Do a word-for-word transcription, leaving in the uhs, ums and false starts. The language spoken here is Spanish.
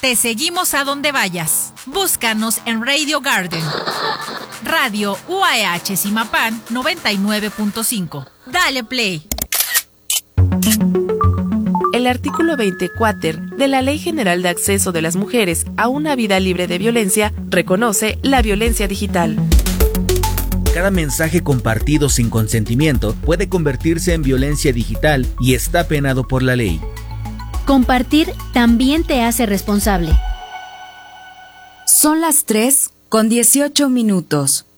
Te seguimos a donde vayas. Búscanos en Radio Garden. Radio U A E H Zimapán noventa y nueve punto cinco. Dale play. El artículo veinte cuater de la Ley General de Acceso de las Mujeres a una Vida Libre de Violencia reconoce la violencia digital. Cada mensaje compartido sin consentimiento puede convertirse en violencia digital y está penado por la ley. Compartir también te hace responsable. Son las tres con dieciocho minutos.